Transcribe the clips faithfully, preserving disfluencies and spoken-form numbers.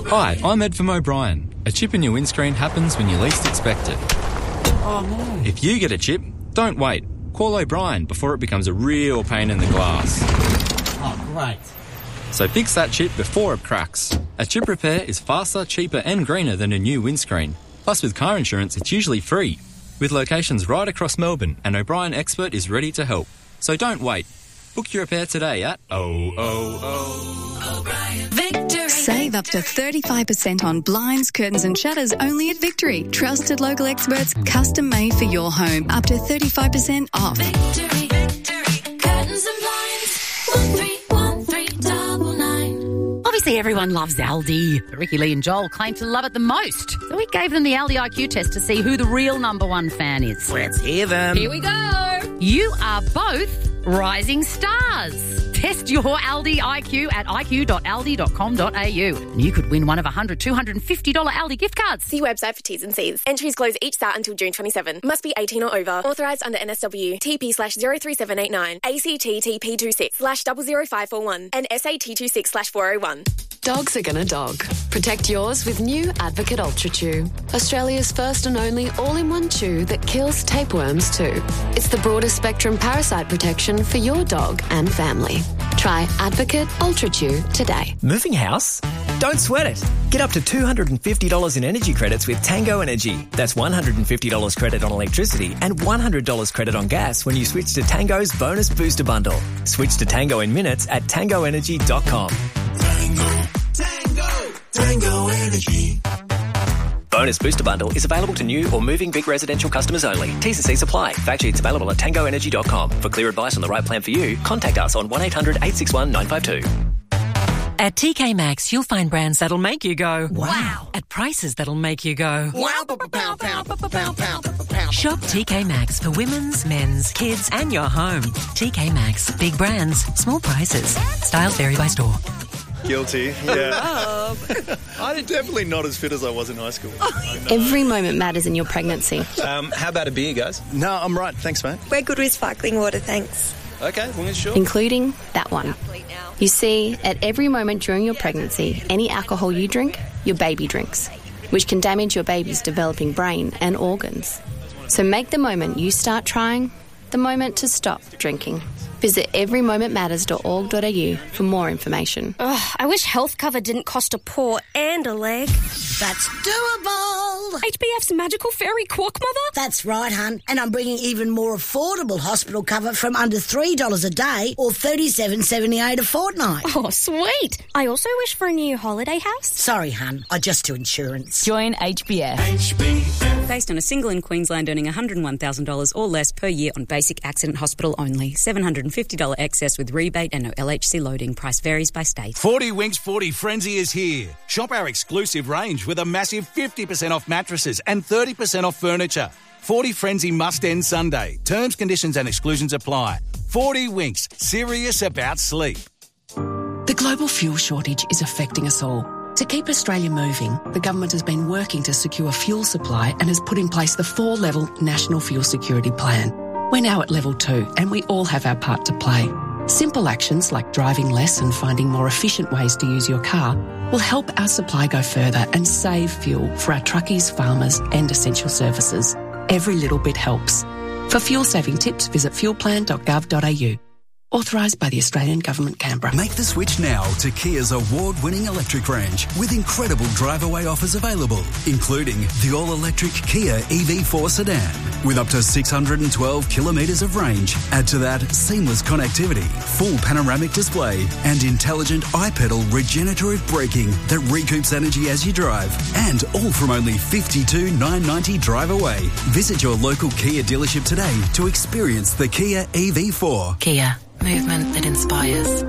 Hi, I'm Ed from O'Brien. A chip in your windscreen happens when you least expect it. Oh, no. If you get a chip, don't wait. Call O'Brien before it becomes a real pain in the glass. Oh, great. So fix that chip before it cracks. A chip repair is faster, cheaper and greener than a new windscreen. Plus, with car insurance, it's usually free. With locations right across Melbourne, an O'Brien expert is ready to help. So don't wait. Book your repair today at oh oh oh O'Brien Victory. Save up to thirty-five percent on blinds, curtains and shutters only at Victory. Trusted local experts, custom made for your home. Up to thirty-five percent off. Victory, Victory, curtains and blinds. One three one three double nine. Obviously, everyone loves Aldi. But Ricky Lee and Joel claim to love it the most. So we gave them the Aldi I Q test to see who the real number one fan is. Let's hear them. Here we go. You are both rising stars. Test your Aldi I Q at i q dot aldi dot com dot a u. And you could win one of one hundred, two hundred fifty dollars Aldi gift cards. See website for T's and C's. Entries close each start until June twenty-seventh. Must be eighteen or over. Authorised under N S W. T P slash zero three seven eight nine. A C T T P two six slash zero zero five four one. And S A T two six slash four oh one. Dogs are gonna dog. Protect yours with new Advocate Ultra Chew. Australia's first and only all-in-one chew that kills tapeworms too. It's the broadest spectrum parasite protection for your dog and family. Try Advocate Ultra Chew today. Moving house? Don't sweat it. Get up to two hundred fifty dollars in energy credits with Tango Energy. That's one hundred fifty dollars credit on electricity and one hundred dollars credit on gas when you switch to Tango's Bonus Booster Bundle. Switch to Tango in minutes at tango energy dot com. Tango, Tango, Tango Energy. Bonus Booster Bundle is available to new or moving big residential customers only. T's and C's apply. Fact sheets available at tango energy dot com. For clear advice on the right plan for you, contact us on one eight hundred eight six one nine five two. At T K Maxx, you'll find brands that'll make you go, wow, at prices that'll make you go, wow, pow, pow, pow, pow, pow, pow. Shop T K Maxx for women's, men's, kids and your home. T K Maxx. Big brands, small prices. Styles vary by store. Guilty, yeah. I'm definitely not as fit as I was in high school. Every moment matters in your pregnancy. Um, how about a beer, guys? No, I'm right. Thanks, mate. We're good with sparkling water, thanks. Okay, well, sure. Including that one. You see, at every moment during your pregnancy, any alcohol you drink, your baby drinks, which can damage your baby's developing brain and organs. So make the moment you start trying the moment to stop drinking. Visit every moment matters dot org dot a u for more information. Ugh, I wish health cover didn't cost a paw and a leg. That's doable. H B F's magical fairy quack mother? That's right, hun. And I'm bringing even more affordable hospital cover from under three dollars a day or thirty-seven seventy-eight a fortnight. Oh, sweet. I also wish for a new holiday house. Sorry, hun. I just do insurance. Join H B F. H B F. Based on a single in Queensland earning one hundred one thousand dollars or less per year on basic accident hospital only. seven hundred fifty dollars excess with rebate and no L H C loading. Price varies by state. forty Winks forty Frenzy is here. Shop our exclusive range with a massive fifty percent off mattresses and thirty percent off furniture. forty Frenzy must end Sunday. Terms, conditions and exclusions apply. forty Winks. Serious about sleep. The global fuel shortage is affecting us all. To keep Australia moving, the government has been working to secure fuel supply and has put in place the four-level National Fuel Security Plan. We're now at level two and we all have our part to play. Simple actions like driving less and finding more efficient ways to use your car will help our supply go further and save fuel for our truckies, farmers and essential services. Every little bit helps. For fuel-saving tips, visit fuel plan dot gov dot a u. Authorised by the Australian Government, Canberra. Make the switch now to Kia's award-winning electric range with incredible drive-away offers available, including the all-electric Kia E V four sedan with up to six hundred twelve kilometres of range. Add to that seamless connectivity, full panoramic display and intelligent iPedal regenerative braking that recoups energy as you drive. And all from only fifty-two thousand nine hundred ninety dollars drive away. Visit your local Kia dealership today to experience the Kia E V four. Kia. Movement that inspires.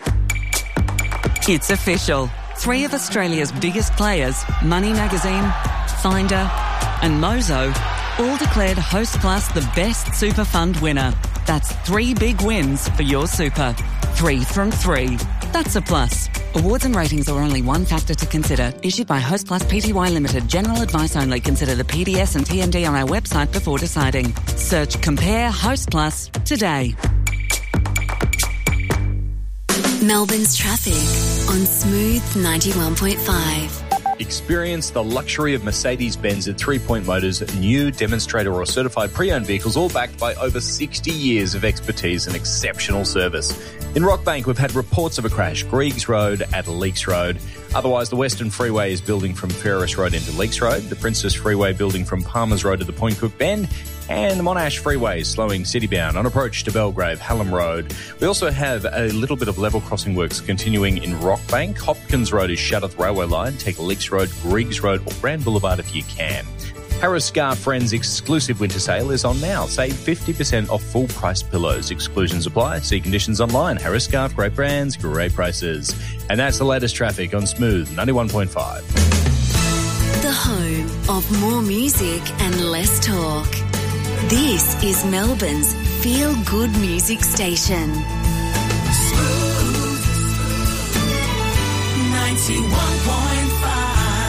It's official. Three of Australia's biggest players, Money Magazine, Finder and Mozo, all declared Hostplus the best super fund winner. That's three big wins for your super. Three from three. That's a plus. Awards and ratings are only one factor to consider. Issued by Hostplus Pty Limited. General advice only. Consider the P D S and T M D on our website before deciding. Search Compare Hostplus today. Melbourne's traffic on Smooth ninety-one point five. Experience the luxury of Mercedes-Benz at Three Point Motors' new demonstrator or certified pre-owned vehicles, all backed by over sixty years of expertise and exceptional service. In Rockbank, we've had reports of a crash, Griggs Road at Leeks Road. Otherwise, the Western Freeway is building from Ferris Road into Leeks Road, the Princess Freeway building from Palmers Road to the Point Cook Bend, and the Monash Freeway slowing citybound on approach to Belgrave, Hallam Road. We also have a little bit of level crossing works continuing in Rockbank. Hopkins Road is shut at the railway line. Take Leeks Road, Griggs Road or Brand Boulevard if you can. Harris Scarf Friends exclusive winter sale is on now. Save fifty percent off full price pillows. Exclusions apply. See conditions online. Harris Scarf, great brands, great prices. And that's the latest traffic on Smooth ninety-one point five. The home of more music and less talk. This is Melbourne's feel-good music station. Smooth ninety-one point five.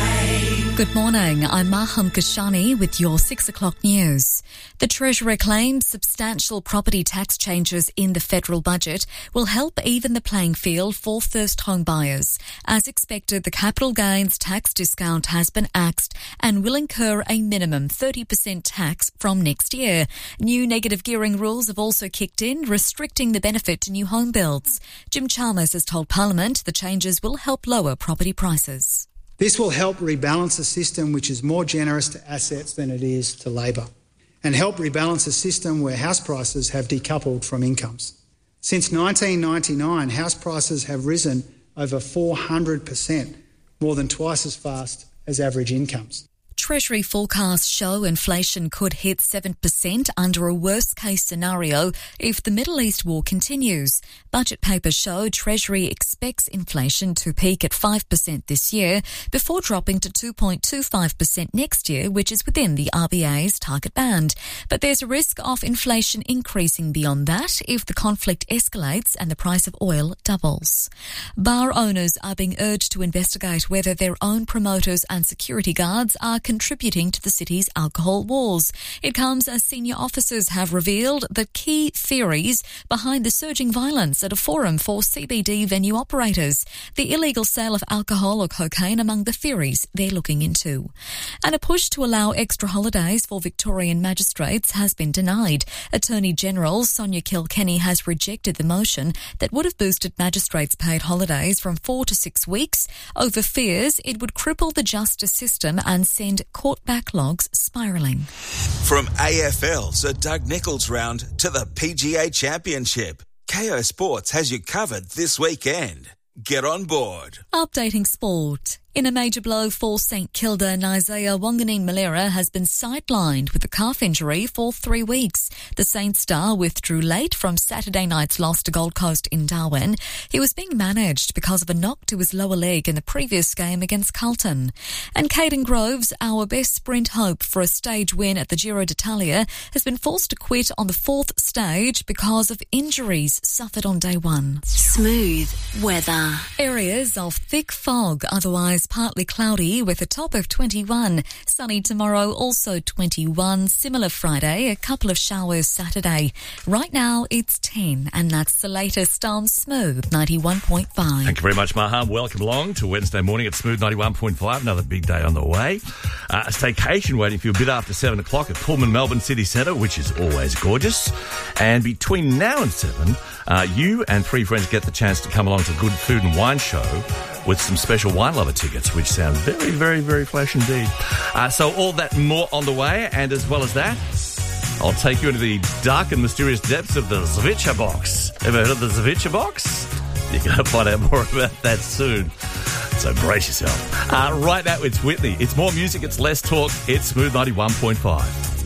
Good morning, I'm Maham Kashani with your six o'clock news. The Treasurer claims substantial property tax changes in the federal budget will help even the playing field for first home buyers. As expected, the capital gains tax discount has been axed and will incur a minimum thirty percent tax from next year. New negative gearing rules have also kicked in, restricting the benefit to new home builds. Jim Chalmers has told Parliament the changes will help lower property prices. This will help rebalance a system which is more generous to assets than it is to labour, and help rebalance a system where house prices have decoupled from incomes. Since nineteen ninety-nine, house prices have risen over four hundred percent, more than twice as fast as average incomes. Treasury forecasts show inflation could hit seven percent under a worst-case scenario if the Middle East war continues. Budget papers show Treasury expects inflation to peak at five percent this year before dropping to two point two five percent next year, which is within the R B A's target band. But there's a risk of inflation increasing beyond that if the conflict escalates and the price of oil doubles. Bar owners are being urged to investigate whether their own promoters and security guards are contributing to the city's alcohol wars. It comes as senior officers have revealed the key theories behind the surging violence at a forum for C B D venue operators. The illegal sale of alcohol or cocaine among the theories they're looking into. And a push to allow extra holidays for Victorian magistrates has been denied. Attorney General Sonia Kilkenny has rejected the motion that would have boosted magistrates' paid holidays from four to six weeks over fears it would cripple the justice system and send court backlogs spiralling. From A F L Sir Doug Nicholls round to the P G A Championship, K O Sports has you covered this weekend. Get on board. Updating sport. In a major blow for St Kilda, Isaiah Wanganeen-Malera has been sidelined with a calf injury for three weeks. The Saints star withdrew late from Saturday night's loss to Gold Coast in Darwin. He was being managed because of a knock to his lower leg in the previous game against Carlton. And Caden Groves, our best sprint hope for a stage win at the Giro d'Italia, has been forced to quit on the fourth stage because of injuries suffered on day one. Smooth weather. Areas of thick fog, otherwise partly cloudy with a top of twenty-one. Sunny tomorrow, also twenty-one. Similar Friday, a couple of showers Saturday. Right now, it's ten, and that's the latest on Smooth ninety-one point five. Thank you very much, Maham. Welcome along to Wednesday morning at Smooth ninety-one point five. Another big day on the way. Uh, a staycation waiting for you a bit after seven o'clock at Pullman Melbourne City Centre, which is always gorgeous. And between now and seven, uh, you and three friends get the chance to come along to a good food and wine show with some special wine lover tickets, which sound very, very, very flash indeed. Uh, so all that and more on the way, and as well as that, I'll take you into the dark and mysterious depths of the Zavitcha box. Ever heard of the Zavitcha box? You're going to find out more about that soon. So brace yourself. Uh, right now, it's Whitney. It's more music, it's less talk. It's Smooth ninety-one point five.